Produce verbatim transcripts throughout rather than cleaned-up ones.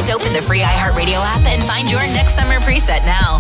Just open the free iHeartRadio app and find your next summer preset now.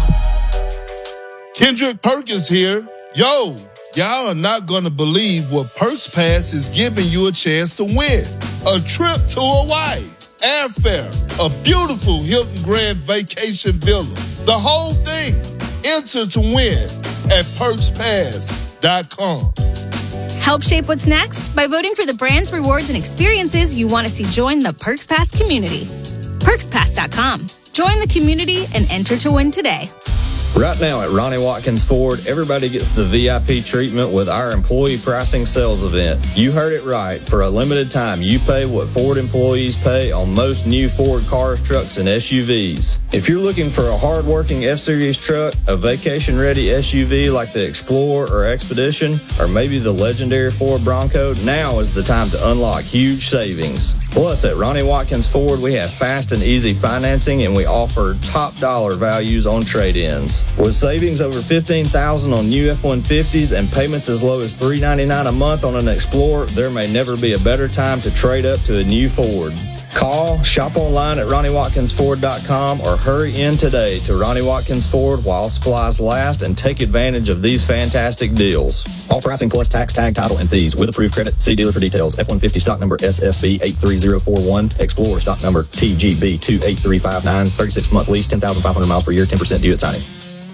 Kendrick Perkins here. Yo, y'all are not going to believe what Perks Pass is giving you a chance to win. A trip to Hawaii, airfare, a beautiful Hilton Grand Vacation Villa. The whole thing. Enter to win at perks pass dot com. Help shape what's next by voting for the brands, rewards, and experiences you want to see join the Perks Pass community. perks pass dot com. Join the community and enter to win today. Right now at Ronnie Watkins Ford, everybody gets the V I P treatment with our employee pricing sales event. You heard it right. For a limited time, you pay what Ford employees pay on most new Ford cars, trucks, and S U Vs. If you're looking for a hard-working F-Series truck, a vacation-ready S U V like the Explorer or Expedition, or maybe the legendary Ford Bronco, now is the time to unlock huge savings. Plus, at Ronnie Watkins Ford, we have fast and easy financing, and we offer top dollar values on trade-ins. With savings over fifteen thousand dollars on new F one fifties and payments as low as three hundred ninety-nine dollars a month on an Explorer, there may never be a better time to trade up to a new Ford. Call, shop online at ronnie watkins ford dot com, or hurry in today to Ronnie Watkins Ford while supplies last and take advantage of these fantastic deals. All pricing plus tax, tag, title, and fees with approved credit. See dealer for details. F one fifty stock number S F B eight three zero four one. Explorer stock number T G B two eight three five nine. thirty-six month lease, ten thousand five hundred miles per year, ten percent due at signing.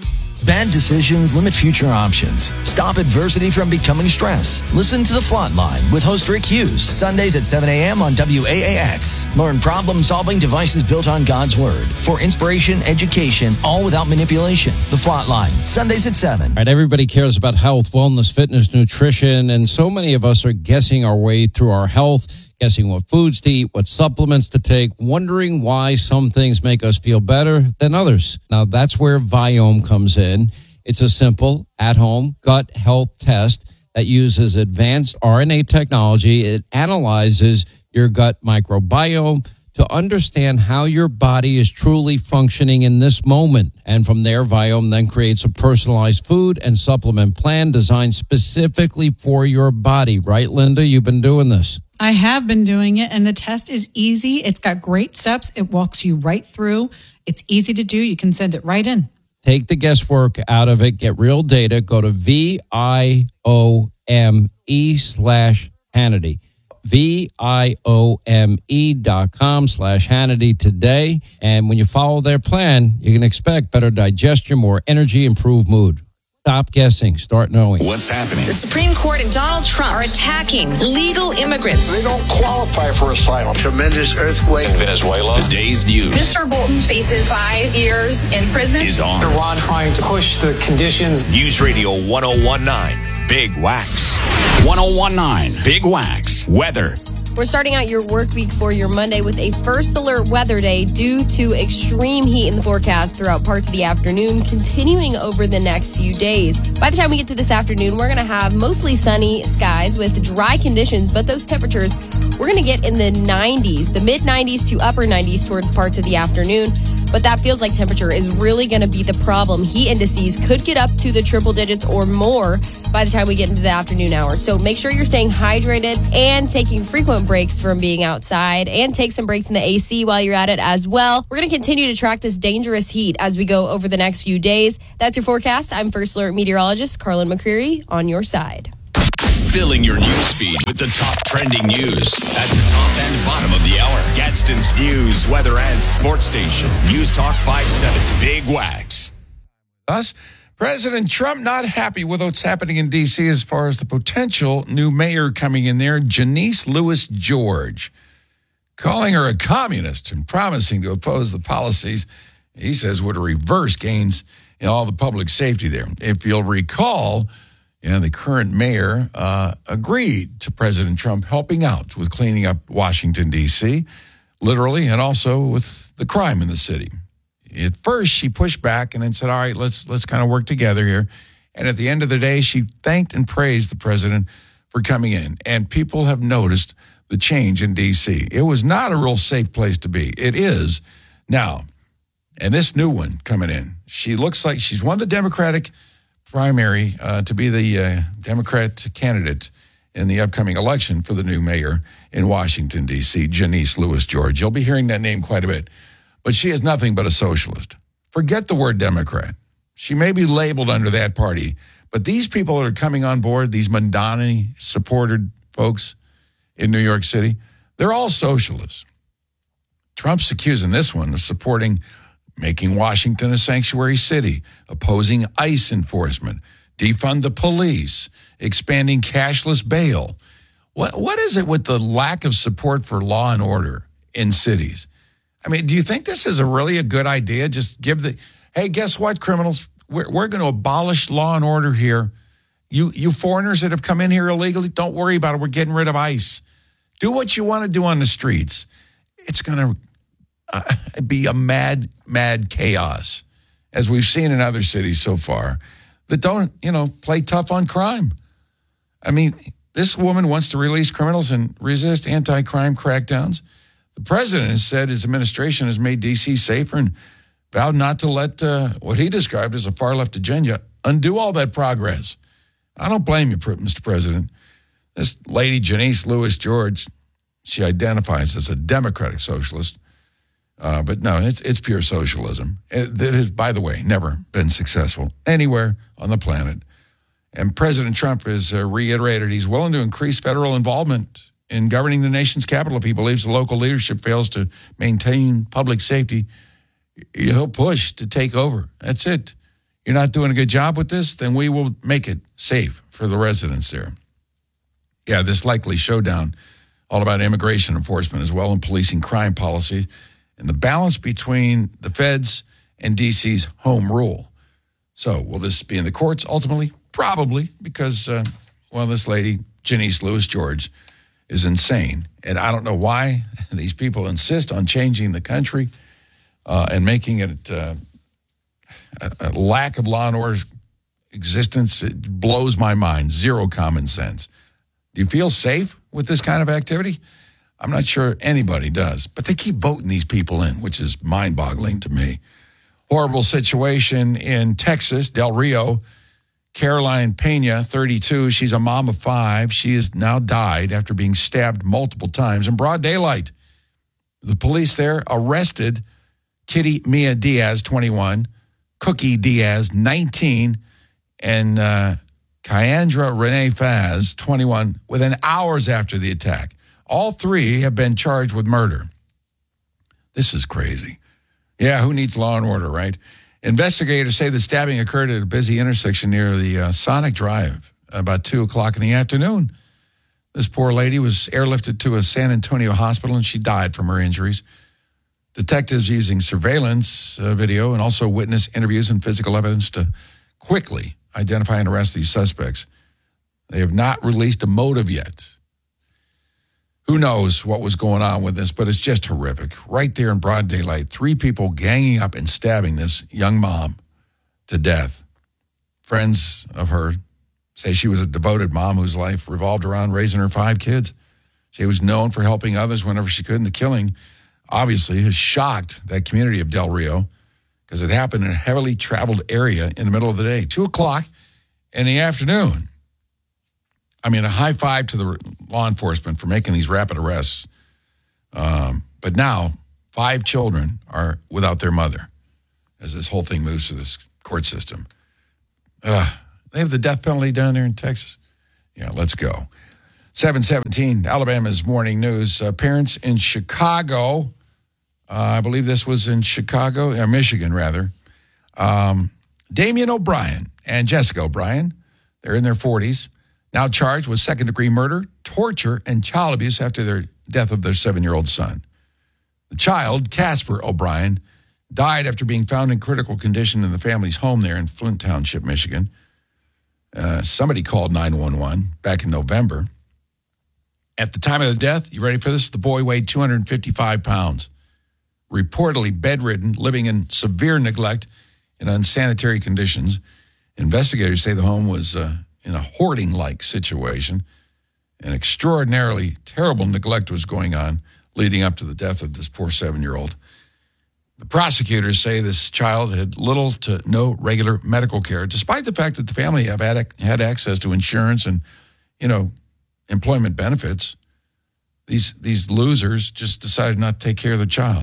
Bad decisions limit future options. Stop adversity from becoming stress. Listen to The Flatline with host Rick Hughes, Sundays at seven a.m. on W A A X. Learn problem-solving devices built on God's Word for inspiration, education, all without manipulation. The Flatline, Sundays at seven. All right, everybody cares about health, wellness, fitness, nutrition, and so many of us are guessing our way through our health, guessing what foods to eat, what supplements to take, wondering why some things make us feel better than others. Now, that's where Viome comes in. It's a simple, at-home gut health test that uses advanced R N A technology. It analyzes your gut microbiome to understand how your body is truly functioning in this moment. And from there, Viome then creates a personalized food and supplement plan designed specifically for your body. Right, Linda? You've been doing this. I have been doing it, and the test is easy. It's got great steps. It walks you right through. It's easy to do. You can send it right in. Take the guesswork out of it. Get real data. Go to V I O M E slash Hannity. V I O M E dot com slash Hannity today. And when you follow their plan, you can expect better digestion, more energy, improved mood. Stop guessing. Start knowing. What's happening? The Supreme Court and Donald Trump are attacking legal immigrants. They don't qualify for asylum. Tremendous earthquake in Venezuela. The day's news. Mister Bolton faces five years in prison. Is on. Iran trying to push the conditions. News Radio one oh one nine. Big Wax. one oh one nine. Big Wax. Weather. We're starting out your work week for your Monday with a first alert weather day due to extreme heat in the forecast throughout parts of the afternoon, continuing over the next few days. By the time we get to this afternoon, we're going to have mostly sunny skies with dry conditions, but those temperatures, we're going to get in the nineties, the mid nineties to upper nineties towards parts of the afternoon. But that feels like temperature is really going to be the problem. Heat indices could get up to the triple digits or more by the time we get into the afternoon hours. So make sure you're staying hydrated and taking frequent breaks from being outside, and take some breaks in the A C while you're at it as well. We're going to continue to track this dangerous heat as we go over the next few days. That's your forecast. I'm First Alert meteorologist Carlin McCreary on your side. Filling your news feed with the top trending news at the top and bottom of the hour. Gadsden's news, weather, and sports station. News Talk five seventy. Big Wax. Us. President Trump not happy with what's happening in D C as far as the potential new mayor coming in there, Janice Lewis George, calling her a communist and promising to oppose the policies he says would reverse gains in all the public safety there. If you'll recall, you know, the current mayor uh, agreed to President Trump helping out with cleaning up Washington, D C, literally, and also with the crime in the city. At first, she pushed back and then said, all right, let's let's kind of work together here. And at the end of the day, she thanked and praised the president for coming in. And people have noticed the change in D C. It was not a real safe place to be. It is now. And this new one coming in, she looks like she's won the Democratic primary uh, to be the uh, Democrat candidate in the upcoming election for the new mayor in Washington, D C, Janice Lewis George. You'll be hearing that name quite a bit. But she is nothing but a socialist. Forget the word Democrat. She may be labeled under that party, but these people that are coming on board, these Mamdani-supported folks in New York City, they're all socialists. Trump's accusing this one of supporting making Washington a sanctuary city, opposing ICE enforcement, defund the police, expanding cashless bail. What What is it with the lack of support for law and order in cities? I mean, do you think this is a really a good idea? Just give the, hey, guess what, criminals? We're, we're going to abolish law and order here. You you foreigners that have come in here illegally, don't worry about it. We're getting rid of ICE. Do what you want to do on the streets. It's going to uh, be a mad, mad chaos, as we've seen in other cities so far, that don't, you know, play tough on crime. I mean, this woman wants to release criminals and resist anti-crime crackdowns. The president has said his administration has made D C safer and vowed not to let uh, what he described as a far-left agenda undo all that progress. I don't blame you, Mister President. This lady, Janice Lewis George, she identifies as a democratic socialist. Uh, but no, it's it's pure socialism. It, it has, by the way, never been successful anywhere on the planet. And President Trump has uh, reiterated he's willing to increase federal involvement in governing the nation's capital if he believes the local leadership fails to maintain public safety. He'll push to take over. That's it. You're not doing a good job with this, then we will make it safe for the residents there. Yeah, this likely showdown, all about immigration enforcement as well and policing crime policy and the balance between the feds and D C's home rule. So will this be in the courts ultimately? Probably, because, uh, well, this lady, Janice Lewis George, is insane. And I don't know why these people insist on changing the country uh, and making it uh, a, a lack of law and order existence. It blows my mind. Zero common sense. Do you feel safe with this kind of activity? I'm not sure anybody does. But they keep voting these people in, which is mind-boggling to me. Horrible situation in Texas, Del Rio. Caroline Pena, thirty-two, she's a mom of five. She has now died after being stabbed multiple times in broad daylight. The police there arrested Kitty Mia Diaz, twenty-one, Cookie Diaz, nineteen, and uh, Kyandra Renee Faz, twenty-one, within hours after the attack. All three have been charged with murder. This is crazy. Yeah, who needs law and order, right? Investigators say the stabbing occurred at a busy intersection near the uh, Sonic Drive about two o'clock in the afternoon. This poor lady was airlifted to a San Antonio hospital, and she died from her injuries. Detectives using surveillance uh, video and also witness interviews and physical evidence to quickly identify and arrest these suspects. They have not released a motive yet. Who knows what was going on with this, but it's just horrific. Right there in broad daylight, three people ganging up and stabbing this young mom to death. Friends of her say she was a devoted mom whose life revolved around raising her five kids. She was known for helping others whenever she could, and the killing obviously has shocked that community of Del Rio because it happened in a heavily traveled area in the middle of the day, two o'clock in the afternoon. I mean, a high five to the law enforcement for making these rapid arrests. Um, but now, five children are without their mother as this whole thing moves through this court system. Uh, they have the death penalty down there in Texas. Yeah, let's go. seven seventeen, Alabama's morning news. Uh, parents in Chicago, uh, I believe this was in Chicago, or Michigan, rather. Um, Damian O'Brien and Jessica O'Brien, they're in their forties. Now charged with second-degree murder, torture, and child abuse after their death of their seven-year-old son. The child, Casper O'Brien, died after being found in critical condition in the family's home there in Flint Township, Michigan. Uh, somebody called nine one one back in November. At the time of the death, you ready for this? The boy weighed two hundred fifty-five pounds, reportedly bedridden, living in severe neglect and unsanitary conditions. Investigators say the home was Uh, in a hoarding-like situation. An extraordinarily terrible neglect was going on leading up to the death of this poor seven-year-old. The prosecutors say this child had little to no regular medical care, despite the fact that the family have had, had access to insurance and, you know, employment benefits. These, these losers just decided not to take care of the child.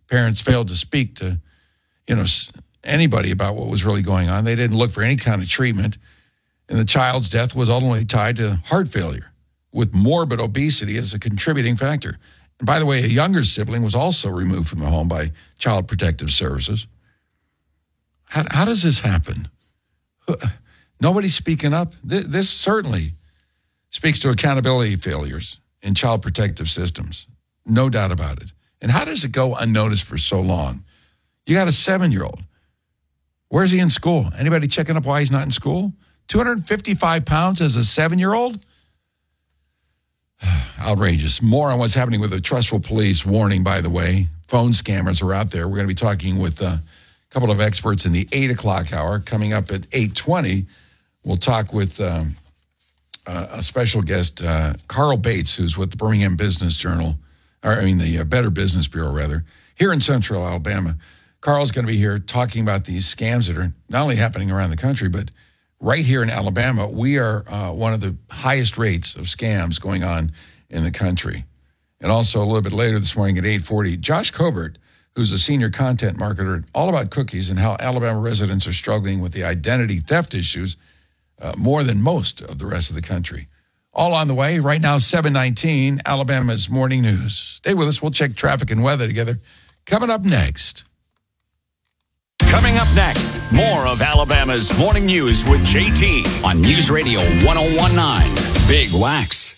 Parents failed to speak to, you know, anybody about what was really going on. They didn't look for any kind of treatment. And the child's death was ultimately tied to heart failure, with morbid obesity as a contributing factor. And by the way, a younger sibling was also removed from the home by Child Protective Services. How, how does this happen? Nobody's speaking up. This, this certainly speaks to accountability failures in child protective systems. No doubt about it. And how does it go unnoticed for so long? You got a seven-year-old. Where's he in school? Anybody checking up why he's not in school? two hundred fifty-five pounds as a seven-year-old? Outrageous. More on what's happening with the Trustful Police. Warning, by the way. Phone scammers are out there. We're going to be talking with uh, a couple of experts in the eight o'clock hour. Coming up at eight twenty, we'll talk with um, uh, a special guest, uh, Carl Bates, who's with the Birmingham Business Journal, or I mean the uh, Better Business Bureau, rather, here in Central Alabama. Carl's going to be here talking about these scams that are not only happening around the country, but right here in Alabama, we are uh, one of the highest rates of scams going on in the country. And also a little bit later this morning at eight forty, Josh Cobert, who's a senior content marketer, all about cookies and how Alabama residents are struggling with the identity theft issues uh, more than most of the rest of the country. All on the way. Right now, seven nineteen, Alabama's Morning News. Stay with us. We'll check traffic and weather together. Coming up next. Coming up next, more of Alabama's Morning News with J T on News Radio one oh one point nine. Big Wax.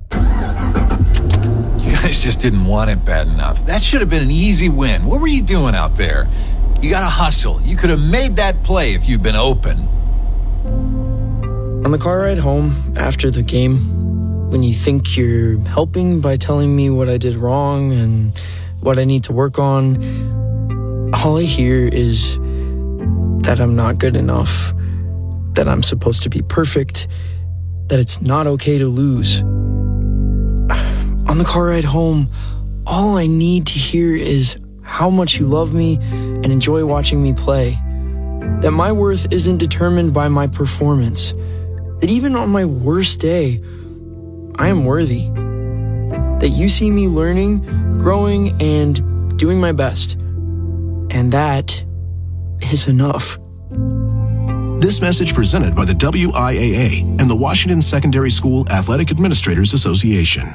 You guys just didn't want it bad enough. That should have been an easy win. What were you doing out there? You got to hustle. You could have made that play if you'd been open. On the car ride home after the game, when you think you're helping by telling me what I did wrong and what I need to work on, all I hear is that I'm not good enough, that I'm supposed to be perfect, that it's not okay to lose. On the car ride home, all I need to hear is how much you love me and enjoy watching me play, that my worth isn't determined by my performance, that even on my worst day, I am worthy, that you see me learning, growing, and doing my best. And that is enough. This message presented by the W I A A and the Washington Secondary School Athletic Administrators Association.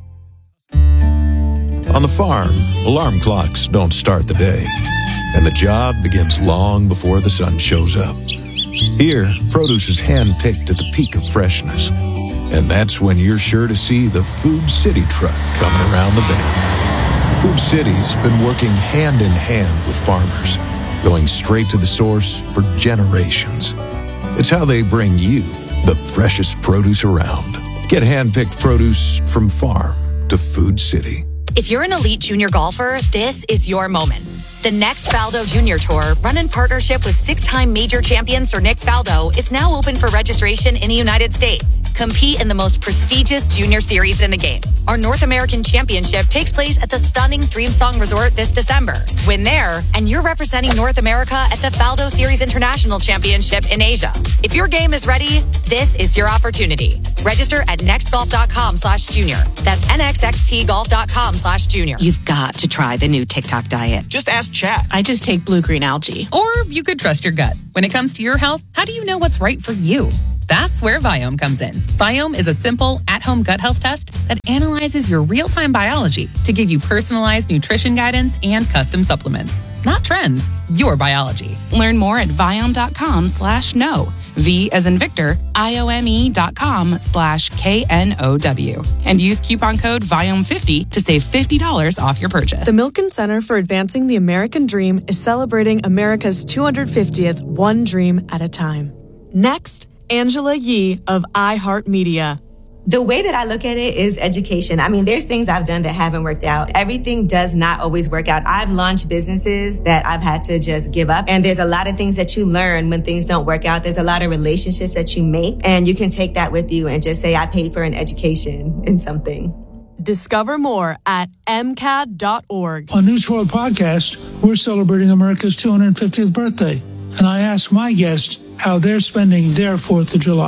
On the farm, alarm clocks don't start the day, and the job begins long before the sun shows up. Here, produce is hand-picked at the peak of freshness, and that's when you're sure to see the Food City truck coming around the bend. Food City's been working hand in hand with farmers, going straight to the source for generations. It's how they bring you the freshest produce around. Get hand-picked produce from farm to Food City. If you're an elite junior golfer, this is your moment. The next Faldo Junior Tour, run in partnership with six-time major champion Sir Nick Faldo, is now open for registration in the United States. Compete in the most prestigious junior series in the game. Our North American Championship takes place at the stunning Streamsong Resort this December. Win there, and you're representing North America at the Faldo Series International Championship in Asia. If your game is ready, this is your opportunity. Register at nextgolf.com slash junior. That's nxxtgolf.com slash junior. You've got to try the new TikTok diet. Just ask Chat. I just take blue-green algae. Or you could trust your gut. When it comes to your health, how do you know what's right for you? That's where Viome comes in. Viome is a simple, at-home gut health test that analyzes your real-time biology to give you personalized nutrition guidance and custom supplements. Not trends, your biology. Learn more at Viome.com slash no. V as in Victor, I-O-M-E dot com slash K-N-O-W. And use coupon code Viome fifty to save fifty dollars off your purchase. The Milken Center for Advancing the American Dream is celebrating America's two hundred fiftieth One Dream at a Time. Next, Angela Yee of iHeartMedia. The way that I look at it is education. I mean, there's things I've done that haven't worked out. Everything does not always work out. I've launched businesses that I've had to just give up. And there's a lot of things that you learn when things don't work out. There's a lot of relationships that you make, and you can take that with you and just say, I paid for an education in something. Discover more at M C A D dot org. On News World Podcast, we're celebrating America's two hundred fiftieth birthday. And I asked my guests how they're spending their fourth of July.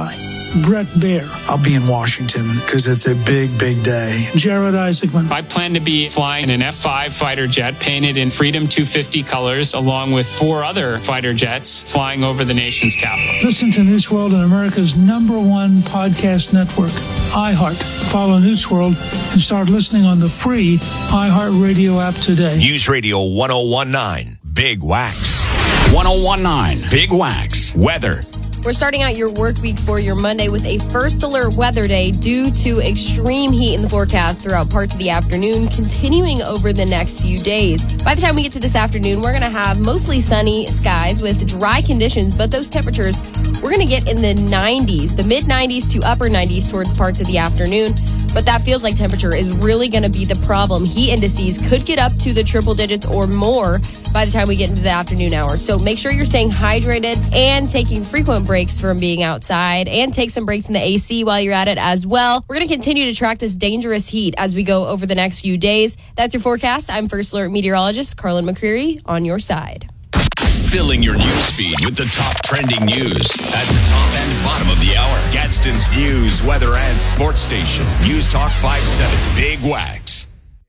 Brett Baer. I'll be in Washington because it's a big, big day. Jared Isaacman. I plan to be flying an F five fighter jet painted in Freedom two fifty colors, along with four other fighter jets flying over the nation's capital. Listen to Newsworld on America's number one podcast network, iHeart. Follow Newsworld and start listening on the free iHeartRadio app today. News Radio one oh one nine, Big Wax. one oh one nine, Big Wax. Weather. We're starting out your work week for your Monday with a first alert weather day due to extreme heat in the forecast throughout parts of the afternoon, continuing over the next few days. By the time we get to this afternoon, we're going to have mostly sunny skies with dry conditions, but those temperatures, we're going to get in the nineties, the mid nineties to upper nineties towards parts of the afternoon. But that feels like temperature is really going to be the problem. Heat indices could get up to the triple digits or more by the time we get into the afternoon hours. So make sure you're staying hydrated and taking frequent breaks from being outside, and take some breaks in the A C while you're at it as well. We're going to continue to track this dangerous heat as we go over the next few days. That's your forecast. I'm First Alert meteorologist Carlin McCreary on your side. Filling your news feed with the top trending news at the top and bottom of the hour. Gadsden's news, weather, and sports station. News Talk five seven, Big Wax.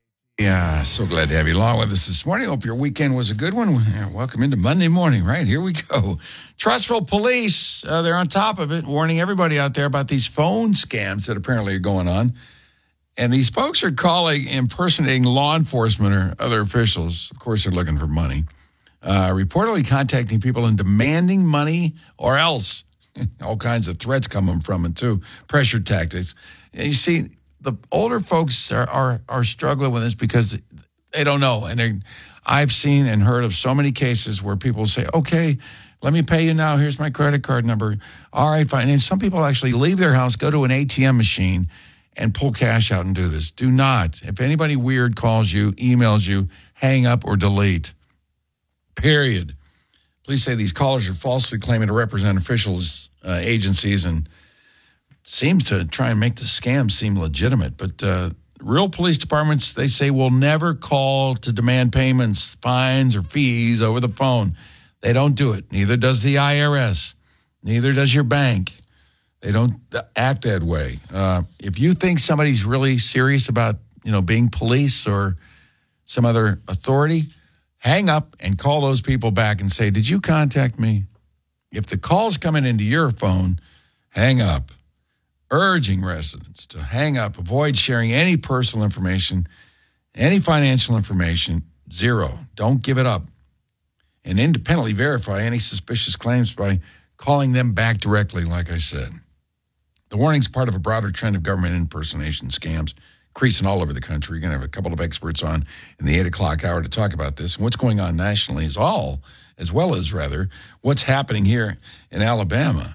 Yeah, so glad to have you along with us this morning. Hope your weekend was a good one. Welcome into Monday morning, right? Here we go. Trustful Police, uh, they're on top of it, warning everybody out there about these phone scams that apparently are going on. And these folks are calling, impersonating law enforcement or other officials. Of course, they're looking for money. Uh, reportedly contacting people and demanding money or else. All kinds of threats coming from it, too. Pressure tactics. And you see, the older folks are, are are struggling with this because they don't know. And I've seen and heard of so many cases where people say, okay, let me pay you now. Here's my credit card number. All right, fine. And some people actually leave their house, go to an A T M machine, and pull cash out and do this. Do not. If anybody weird calls you, emails you, hang up or delete. Period. Police say these callers are falsely claiming to represent officials, uh, agencies, and seems to try and make the scam seem legitimate. But uh, real police departments, they say, will never call to demand payments, fines, or fees over the phone. They don't do it. Neither does the I R S. Neither does your bank. They don't act that way. Uh, if you think somebody's really serious about, you know, being police or some other authority, hang up and call those people back and say, did you contact me? If the call's coming into your phone, hang up. Urging residents to hang up, avoid sharing any personal information, any financial information, zero. Don't give it up. And independently verify any suspicious claims by calling them back directly, like I said. The warning's part of a broader trend of government impersonation scams increasing all over the country. We're going to have a couple of experts on in the eight o'clock hour to talk about this. And what's going on nationally is all, as well as, rather, what's happening here in Alabama.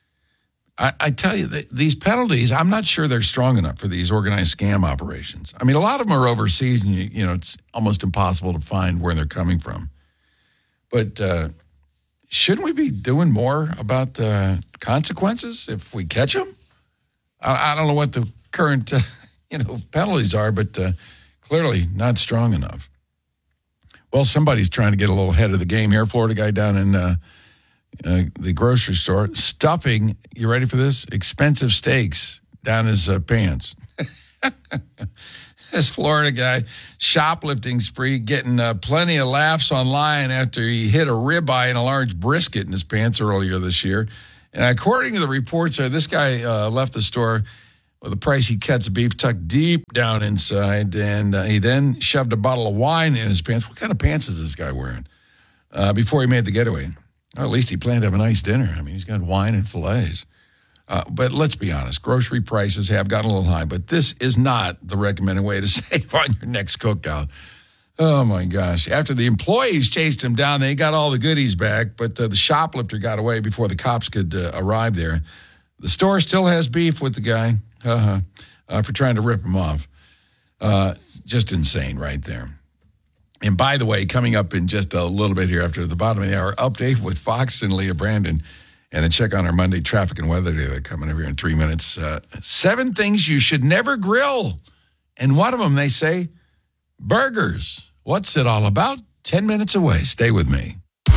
I, I tell you, that these penalties, I'm not sure they're strong enough for these organized scam operations. I mean, a lot of them are overseas, and, you, you know, it's almost impossible to find where they're coming from. But uh, shouldn't we be doing more about uh, consequences if we catch them? I, I don't know what the current, uh, you know, penalties are, but uh, clearly not strong enough. Well, somebody's trying to get a little ahead of the game here. Florida guy down in uh, uh, the grocery store stuffing, you ready for this? Expensive steaks down his uh, pants. This Florida guy, shoplifting spree, getting uh, plenty of laughs online after he hid a ribeye and a large brisket in his pants earlier this year. And according to the reports, uh, this guy uh, left the store with a pricey cuts of beef tucked deep down inside, and uh, he then shoved a bottle of wine in his pants. What kind of pants is this guy wearing? Uh, before he made the getaway. Or at least he planned to have a nice dinner. I mean, he's got wine and fillets. Uh, but let's be honest, grocery prices have gotten a little high, but this is not the recommended way to save on your next cookout. Oh, my gosh. After the employees chased him down, they got all the goodies back, but uh, the shoplifter got away before the cops could uh, arrive there. The store still has beef with the guy uh-huh, uh, for trying to rip him off. Uh, just insane right there. And by the way, coming up in just a little bit here after the bottom of the hour, update with Fox and Leah Brandon. And a check on our Monday traffic and weather data coming over here in three minutes. Uh, seven things you should never grill. And one of them, they say, burgers. What's it all about? Ten minutes away. Stay with me.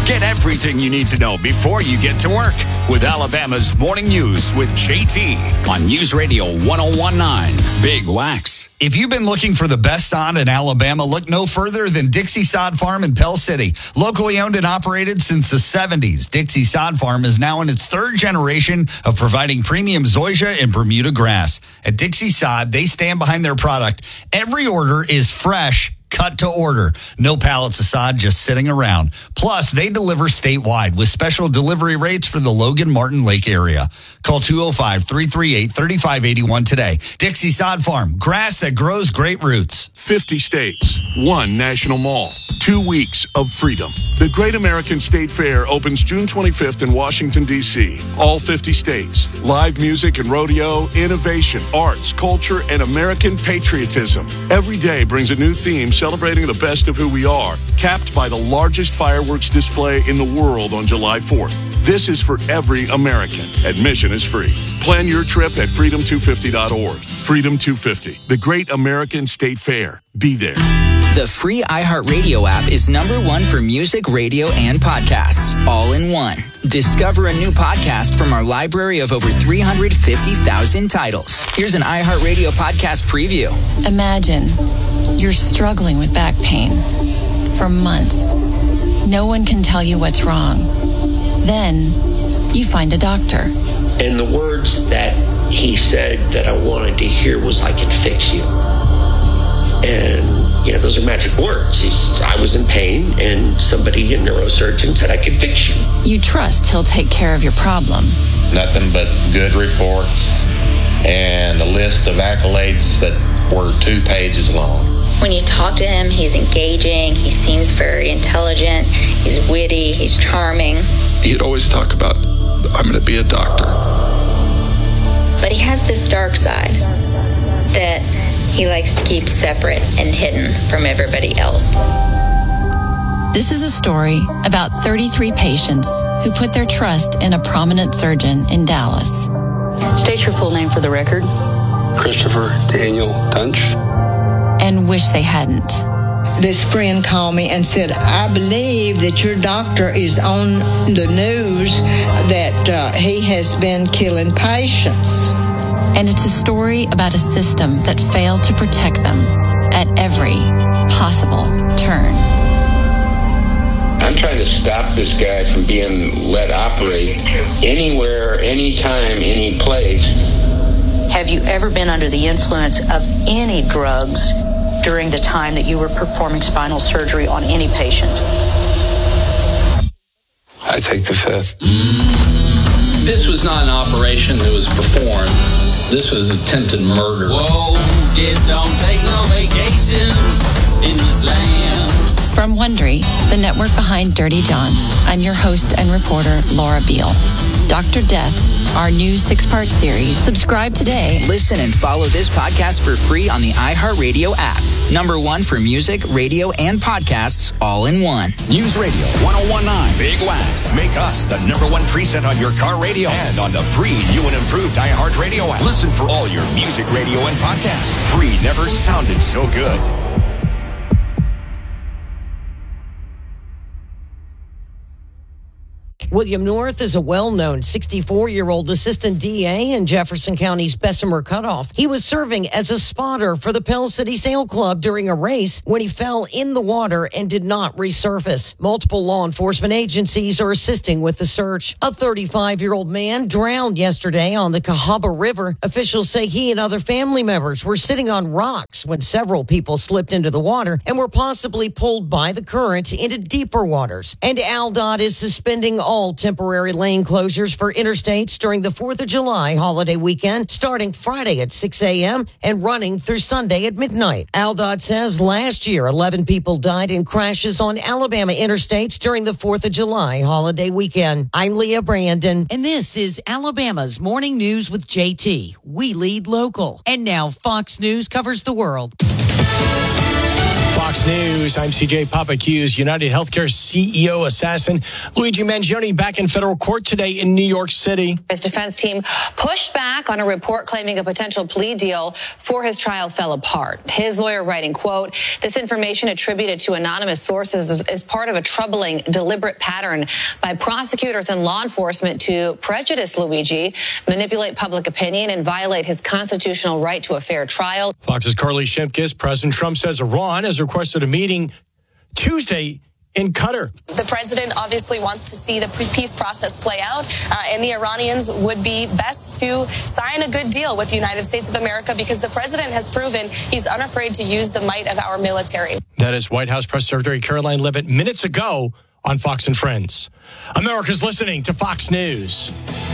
Get everything you need to know before you get to work with Alabama's Morning News with J T on News Radio one oh one point nine Big Wax. If you've been looking for the best sod in Alabama, look no further than Dixie Sod Farm in Pell City. Locally owned and operated since the seventies, Dixie Sod Farm is now in its third generation of providing premium zoysia and Bermuda grass. At Dixie Sod, they stand behind their product. Every order is fresh, cut to order. No pallets of sod just sitting around. Plus, they deliver statewide with special delivery rates for the Logan Martin Lake area. Call two oh five, three three eight, three five eight one today. Dixie Sod Farm, grass that grows great roots. fifty states, one national mall, two weeks of freedom. The Great American State Fair opens June twenty-fifth in Washington, D C All fifty states. Live music and rodeo, innovation, arts, culture, and American patriotism. Every day brings a new theme celebrating the best of who we are, capped by the largest fireworks display in the world on July fourth. This is for every American. Admission is free. Plan your trip at freedom two fifty dot org. Freedom two fifty, the Great American State Fair. Be there. The free iHeartRadio app is number one for music, radio, and podcasts, all in one. Discover a new podcast from our library of over three hundred fifty thousand titles. Here's an iHeartRadio podcast preview. Imagine you're struggling with back pain for months. No one can tell you what's wrong. Then you find a doctor. And the words that he said that I wanted to hear was, "I can fix you." And, you know, those are magic words. He's, I was in pain, and somebody, a neurosurgeon, said, "I can fix you." You trust he'll take care of your problem. Nothing but good reports and a list of accolades that were two pages long. When you talk to him, he's engaging, he seems very intelligent, he's witty, he's charming. He'd always talk about, "I'm going to be a doctor." But he has this dark side that he likes to keep separate and hidden from everybody else. This is a story about thirty-three patients who put their trust in a prominent surgeon in Dallas. State your full name for the record. Christopher Daniel Dunch. And wish they hadn't. This friend called me and said, "I believe that your doctor is on the news that uh, he has been killing patients." And it's a story about a system that failed to protect them at every possible turn. I'm trying to stop this guy from being let operate anywhere, anytime, any place. Have you ever been under the influence of any drugs during the time that you were performing spinal surgery on any patient? I take the fifth. This was not an operation that was performed. This was attempted murder. Whoa, death don't take no vacation in this land. From Wondery, the network behind Dirty John, I'm your host and reporter, Laura Beal. Doctor Death, our new six-part series. Subscribe today. Listen and follow this podcast for free on the iHeartRadio app. Number one for music, radio, and podcasts, all in one. News Radio one oh one point nine Big Wax. Make us the number one preset on your car radio and on the free new and improved iHeartRadio app. Listen for all your music, radio, and podcasts. Free never sounded so good. William North is a well-known sixty-four-year-old assistant D A in Jefferson County's Bessemer Cutoff. He was serving as a spotter for the Pell City Sail Club during a race when he fell in the water and did not resurface. Multiple law enforcement agencies are assisting with the search. A thirty-five-year-old man drowned yesterday on the Cahaba River. Officials say he and other family members were sitting on rocks when several people slipped into the water and were possibly pulled by the current into deeper waters. And AlDOT is suspending all temporary lane closures for interstates during the fourth of July holiday weekend, starting Friday at six a.m. and running through Sunday at midnight. AlDOT says last year, eleven people died in crashes on Alabama interstates during the fourth of July holiday weekend. I'm Leah Brandon, and this is Alabama's Morning News with J T. We lead local. And now Fox News covers the world. Fox Fox News, I'm C J Pop. Accused United Healthcare C E O assassin Luigi Mangione back in federal court today in New York City. His defense team pushed back on a report claiming a potential plea deal for his trial fell apart. His lawyer writing, quote, this information attributed to anonymous sources is, is part of a troubling, deliberate pattern by prosecutors and law enforcement to prejudice Luigi, manipulate public opinion, and violate his constitutional right to a fair trial. Fox's Carly Shimkus. President Trump says Iran has requested a meeting Tuesday in Qatar. The president obviously wants to see the peace process play out, uh, and the Iranians would be best to sign a good deal with the United States of America because the president has proven he's unafraid to use the might of our military. That is White House Press Secretary Caroline Leavitt minutes ago on Fox and Friends. America's listening to Fox News.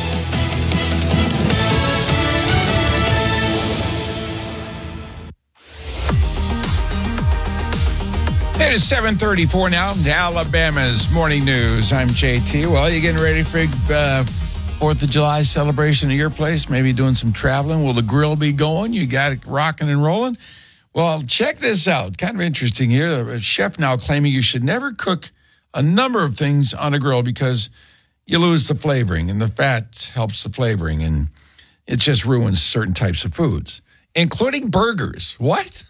It is seven thirty-four now, Alabama's Morning News. I'm J T. Well, you getting ready for uh, fourth of July celebration at your place? Maybe doing some traveling? Will the grill be going? You got it rocking and rolling? Well, check this out. Kind of interesting here. A chef now claiming you should never cook a number of things on a grill because you lose the flavoring, and the fat helps the flavoring, and it just ruins certain types of foods, including burgers. What?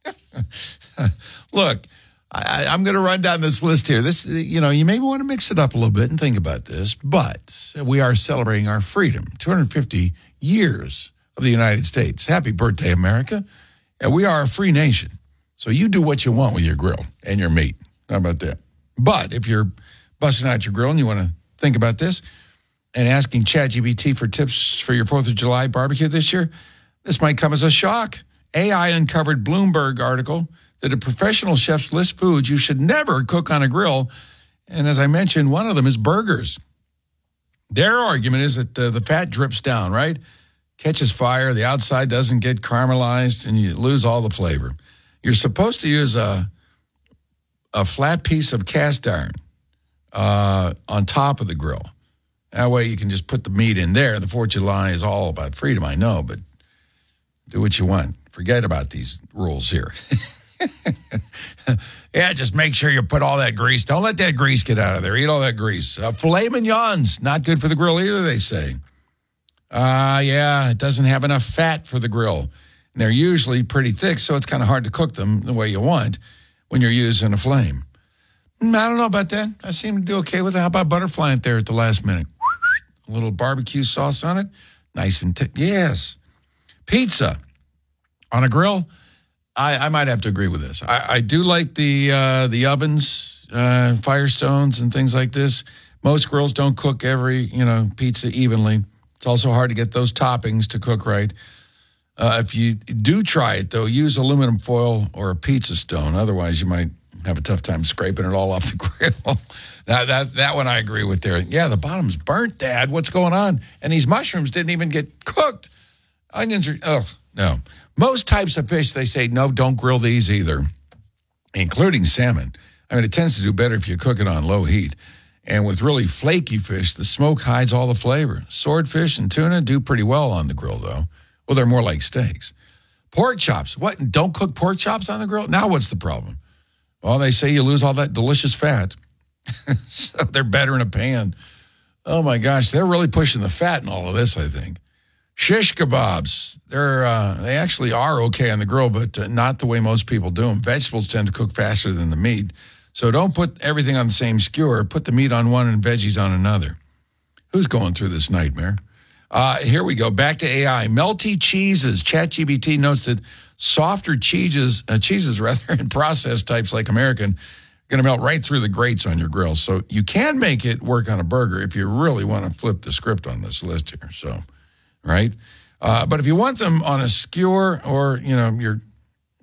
Look, I, I'm going to run down this list here. This, you know, you may want to mix it up a little bit and think about this, but we are celebrating our freedom, two hundred fifty years of the United States. Happy birthday, America. And we are a free nation. So you do what you want with your grill and your meat. How about that? But if you're busting out your grill and you want to think about this and asking ChatGPT for tips for your fourth of July barbecue this year, this might come as a shock. A I uncovered Bloomberg article that a professional chefs list foods you should never cook on a grill. And as I mentioned, one of them is burgers. Their argument is that the, the fat drips down, right? Catches fire, the outside doesn't get caramelized, and you lose all the flavor. You're supposed to use a, a flat piece of cast iron uh, on top of the grill. That way you can just put the meat in there. The fourth of July is all about freedom, I know, but do what you want. Forget about these rules here. Yeah, just make sure you put all that grease. Don't let that grease get out of there. Eat all that grease. Uh, filet mignons, not good for the grill either, they say. Uh, yeah, it doesn't have enough fat for the grill. And they're usually pretty thick, so it's kind of hard to cook them the way you want when you're using a flame. Mm, I don't know about that. I seem to do okay with it. How about butterfly it there at the last minute? A little barbecue sauce on it. Nice and thick. Yes. Pizza on a grill. I, I might have to agree with this. I, I do like the uh, the ovens, uh, Firestones, and things like this. Most grills don't cook every you know pizza evenly. It's also hard to get those toppings to cook right. Uh, if you do try it, though, use aluminum foil or a pizza stone. Otherwise, you might have a tough time scraping it all off the grill. Now, that that one I agree with there. Yeah, the bottom's burnt, Dad. What's going on? And these mushrooms didn't even get cooked. Onions are, oh, no. Most types of fish, they say, no, don't grill these either, including salmon. I mean, it tends to do better if you cook it on low heat. And with really flaky fish, the smoke hides all the flavor. Swordfish and tuna do pretty well on the grill, though. Well, they're more like steaks. Pork chops. What? Don't cook pork chops on the grill? Now what's the problem? Well, they say you lose all that delicious fat. So they're better in a pan. Oh, my gosh. They're really pushing the fat in all of this, I think. Shish kebabs, they're uh, they actually are okay on the grill, but uh, not the way most people do them. Vegetables tend to cook faster than the meat. So don't put everything on the same skewer. Put the meat on one and veggies on another. Who's going through this nightmare? Uh, here we go. Back to A I. Melty cheeses. ChatGPT notes that softer cheeses, uh, cheeses rather, and processed types like American are going to melt right through the grates on your grill. So you can make it work on a burger if you really want to flip the script on this list here. So... right? Uh, but if you want them on a skewer or, you know, your